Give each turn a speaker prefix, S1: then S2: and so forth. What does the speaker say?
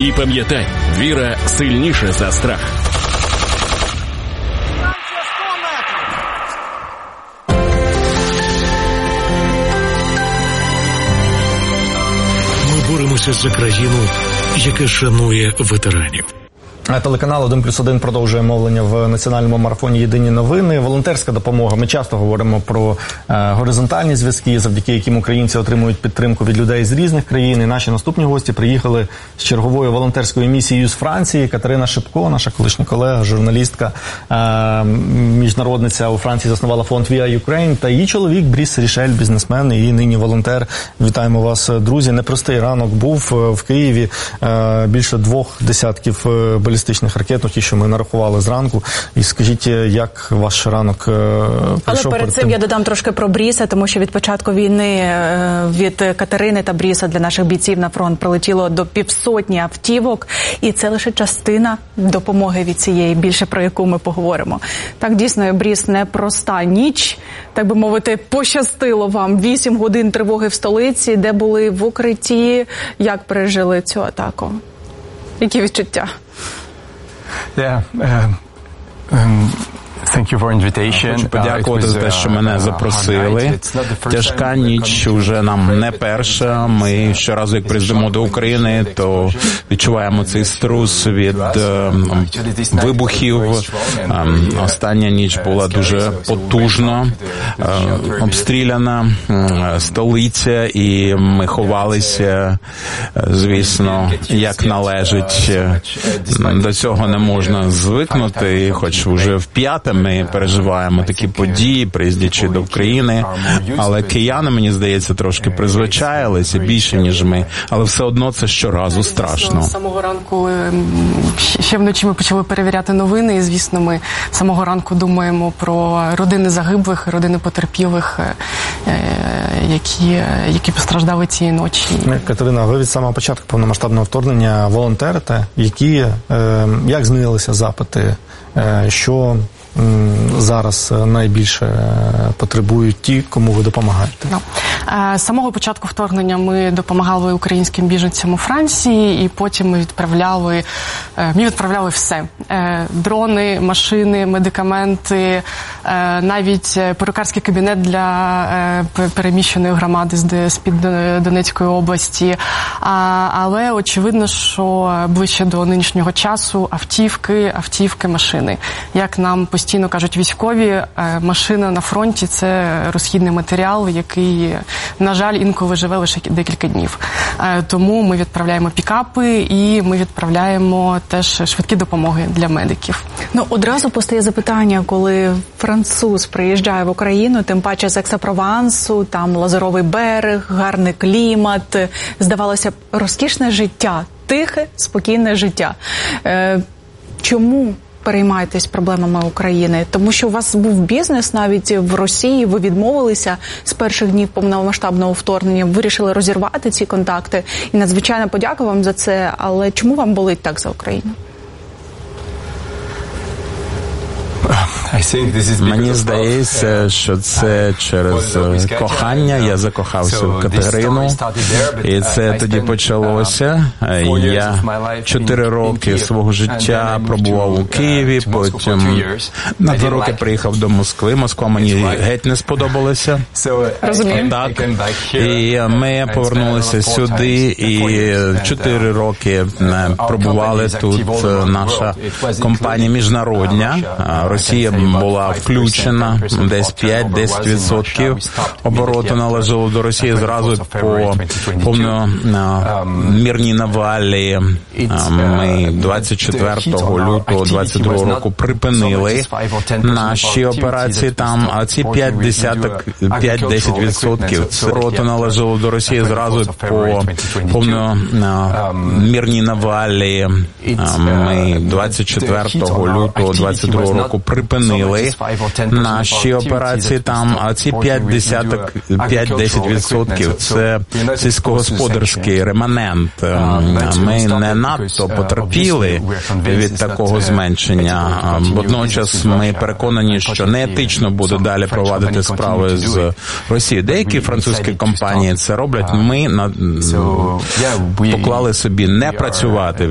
S1: І пам'ятай, віра сильніша за страх.
S2: Ми боремося за країну, яка шанує ветеранів.
S3: Телеканал 1+1 продовжує мовлення в національному марафоні «Єдині новини». Волонтерська допомога. Ми часто говоримо про горизонтальні зв'язки, завдяки яким українці отримують підтримку від людей з різних країн. І наші наступні гості приїхали з черговою волонтерською місією з Франції. Катерина Шипко, наша колишня колега, журналістка, міжнародниця у Франції, заснувала фонд «Via Ukraine», та її чоловік Бріс Рішель, бізнесмен і нині волонтер. Вітаємо вас, друзі. Непростий ранок був в Києві. Більше 2 десятків балістичних ракет, ті, що ми нарахували зранку. І скажіть, як ваш ранок пройшов?
S4: Але перед цим я додам трошки про Бріса, тому що від початку війни від Катерини та Бріса для наших бійців на фронт прилетіло до 500 автівок. І це лише частина допомоги від цієї, більше про яку ми поговоримо. Так, дійсно, Бріс, непроста ніч, так би мовити, пощастило вам. 8 годин тривоги в столиці, де були в укритті. Як пережили цю атаку? Які відчуття?
S5: Хочу подякувати за те, що мене запросили. Тяжка ніч уже нам не перша. Ми щоразу, як приїздимо до України, то відчуваємо цей струс від вибухів. Остання ніч була дуже потужно обстріляна столиця, і ми ховалися, звісно, як належить. До цього не можна звикнути, хоч вже вп'яте ми переживаємо такі події, приїздячи до України, але кияни, мені здається, трошки призвичаїлися більше, ніж ми, але все одно це щоразу страшно.
S6: З самого ранку, ще вночі ми почали перевіряти новини, і, звісно, ми з самого ранку думаємо про родини загиблих, родини потерпілих, які постраждали цієї ночі.
S3: Катерина, ви від самого початку повномасштабного вторгнення волонтерите, як змінилися запити, що зараз найбільше потребують ті, кому ви допомагаєте?
S6: З самого початку вторгнення ми допомагали українським біженцям у Франції, і потім ми відправляли все. Дрони, машини, медикаменти, навіть перукарський кабінет для переміщеної громади з-під Донецької області. Але очевидно, що ближче до нинішнього часу автівки, машини. Як нам постійно кажуть військові, машина на фронті – це розхідний матеріал, який, на жаль, інколи живе лише декілька днів. Тому ми відправляємо пікапи і ми відправляємо теж швидкі допомоги для медиків.
S4: Одразу постає запитання, коли француз приїжджає в Україну, тим паче з Екса-Провансу, там Лазуровий берег, гарний клімат, здавалося б, розкішне життя, тихе, спокійне життя. Чому переймаєтесь проблемами України? Тому що у вас був бізнес навіть в Росії, ви відмовилися з перших днів повномасштабного вторгнення, вирішили розірвати ці контакти. І надзвичайно подяка вам за це, але чому вам болить так за Україну?
S5: Мені здається, що це через кохання. Я закохався в Катерину, і це тоді почалося. Я 4 роки свого життя пробував у Києві, потім на 2 роки приїхав до Москви. Москва мені геть не сподобалася.
S4: Розумію.
S5: Так. І ми повернулися сюди, і 4 роки пробували тут наша компанія міжнародна. Росія була включена, десь 5-10% обороту належало до Росії. Зразу по повномірній навалі ми 24 лютого 22 року припинили наші операції там, а ці 5-10% це обороту належало до Росії. Зразу по повномірній навалі ми 24 лютого 22 року припинили наші операції там, а ці 5-10% це сільськогосподарський реманент. Ми не надто потерпіли від такого зменшення. Водночас ми переконані, що неетично буде далі провадити справи з Росією. Деякі французькі компанії це роблять. Ми поклали собі не працювати